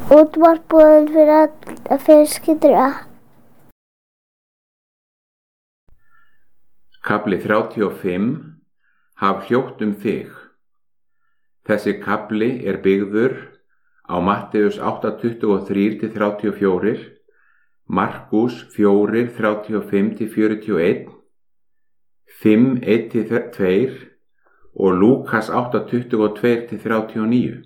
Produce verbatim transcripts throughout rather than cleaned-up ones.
Útvarpið fyrir alla fjölskylduna. Kafli þrjátíu og fimm. Haf hljótt um þig. Þessi kafli er byggður á Matteus átta tuttugu og þrjú til þrjátíu og fjögur, Markús fjögur þrjátíu og fimm til fjörutíu og einn, fimm eitt til tvö og Lúkas átta tuttugu og tvö til þrjátíu og níu.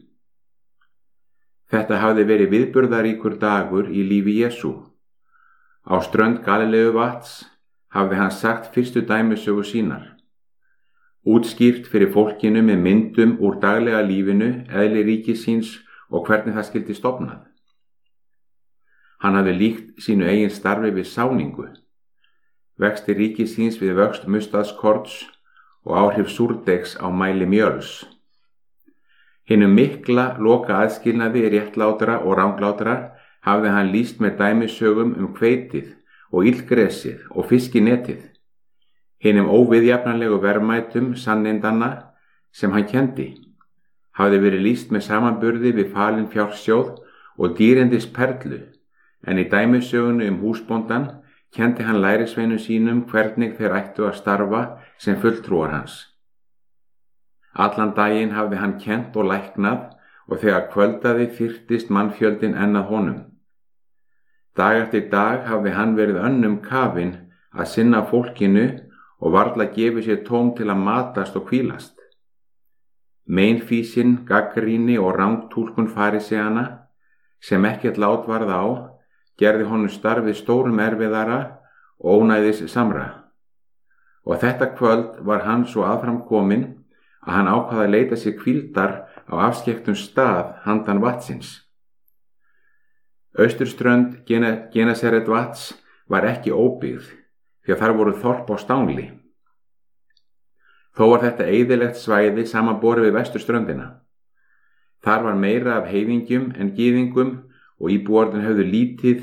Þetta hafði verið viðburðaríkur dagur í lífi Jesú. Á strönd Galileuvatns hafði hann sagt fyrstu dæmisögu sínar. Útskýrt fyrir fólkinu með myndum úr daglega lífinu, eðli ríkisins og hvernig það skyldi stofnað. Hann hafði líkt sínu eigin starfi við sáningu, vexti ríkisins við vöxt mustaðskorns og áhrif súrdeigs á mæli mjöls. Hinum mikla loka aðskilnaði réttlátra og ranglátra hafði hann lýst með dæmisögum um hveitið og illgresið og fiskinetið, hinum óviðjafnanlegu verðmætum sannindanna sem hann kendi, hafði verið lýst með samanburði við falin fjársjóð og dýrindis perlu, en í dæmisögunni um húsbóndan kendi hann lærisveinum sínum hvernig þeir ættu að starfa sem fulltrúar hans. Allan daginn hafði hann kennt og læknað og þegar kvöldaði fyrtist mannfjöldin enn að honum. Dag eftir dag hafði hann verið önnum kafinn að sinna fólkinu og varla gefið sér tóm til að matast og hvílast. Meinfýsin, gagnrýni og rangtúlkun fariseana, sem ekkert lát varð á, gerði honum starfið stórum erfiðara og ónæðis samra. Og þetta kvöld var hann svo aðfram kominn að hann ákvað að leita sér hvíldar á afskekktum stað handan vatsins. Austurströnd Genesaret vats var ekki óbyggð, því að þar voru þorp á stangli. Þó var þetta eyðilegt svæði samanborið við vesturströndina. Þar var meira af heiðingjum en gyðingum og íbúarnir höfðu lítið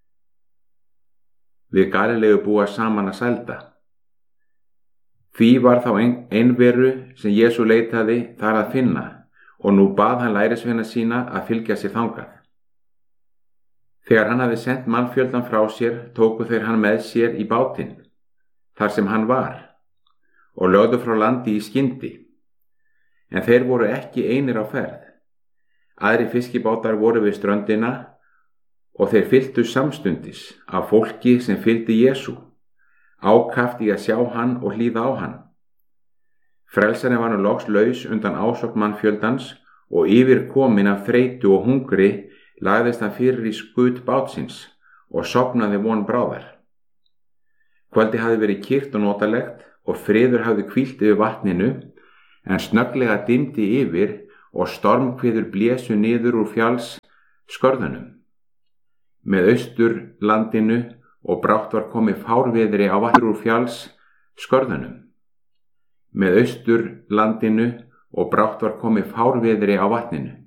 við Galileu búa saman að sælda. Því var þá einveru sem Jesú leitaði þar að finna og nú bað hann lærisveina sína að fylgja sér þangað. Þegar hann hafði sent mannfjöldan frá sér, tóku þeir hann með sér í bátinn, þar sem hann var, og lögðu frá landi í skyndi. En þeir voru ekki einir á ferð. Aðri fiskibátar voru við ströndina og þeir fylltu samstundis af fólki sem fylgdi Jesú, ákaft í að sjá hann og hlýða á hann. Frelsarinn var nú loks laus undan ásókn mannfjöldans og yfir kominn af þreytu og hungri lagðist hann fyrir í skut bátsins og sofnaði von bráðar. Kvöldi hafði verið kyrrt og notalegt og friður hafði hvílt yfir vatninu, en snögglega dimdi yfir og stormkviður blésu niður úr fjalls skörðunum. Með austurlandinu og brátt var komið fárveðri á vatninu úr fjalls skörðunum. Með austurlandinu og brátt var komið fárveðri á vatninu.